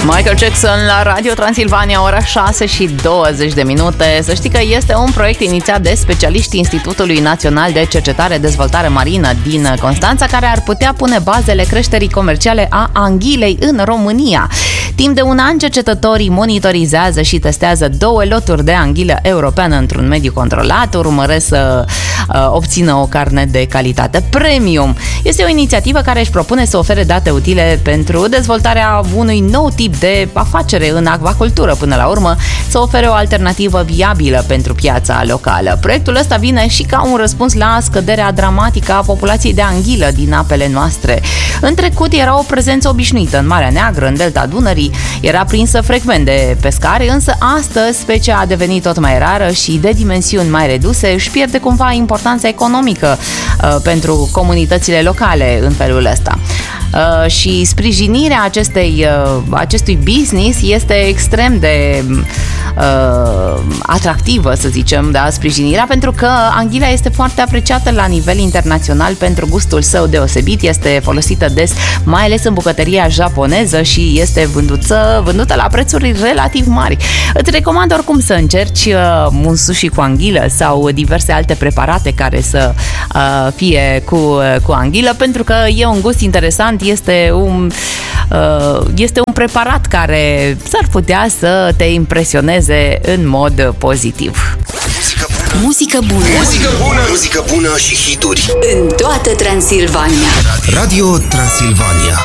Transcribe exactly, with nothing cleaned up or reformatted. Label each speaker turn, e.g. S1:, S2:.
S1: Michael Jackson la Radio Transilvania, ora șase și douăzeci de minute. Să știi că este un proiect inițiat de specialiștii Institutului Național de Cercetare Dezvoltare Marină din Constanța, care ar putea pune bazele creșterii comerciale a anghilei în România. Timp de un an, cercetătorii monitorizează și testează două loturi de anghilă europeană într-un mediu controlat, urmăresc să uh, obțină o carne de calitate premium. Este o inițiativă care își propune să ofere date utile pentru dezvoltarea unui nou tip de afacere în acvacultură, până la urmă să ofere o alternativă viabilă pentru piața locală. Proiectul ăsta vine și ca un răspuns la scăderea dramatică a populației de anghilă din apele noastre. În trecut era o prezență obișnuită în Marea Neagră, în delta Dunării, era prinsă frecvent de pescari, însă astăzi specia a devenit tot mai rară și de dimensiuni mai reduse, își pierde cumva importanța economică uh, pentru comunitățile locale în felul ăsta. Uh, și sprijinirea acestei, uh, acestui business este extrem de uh, atractivă, să zicem, da, sprijinirea, pentru că anghila este foarte apreciată la nivel internațional pentru gustul său deosebit, este folosită des, mai ales în bucătăria japoneză și este vândută, vândută la prețuri relativ mari. Îți recomand oricum să încerci uh, un sushi cu anghilă sau diverse alte preparate care să uh, fie cu, uh, cu anghilă, pentru că e un gust interesant, este un, uh, este un preparat care s-ar putea să te impresioneze în mod pozitiv.
S2: Muzică bună.
S3: Muzică bună. Muzică bună și hituri
S2: în toată Transilvania.
S3: Radio Transilvania.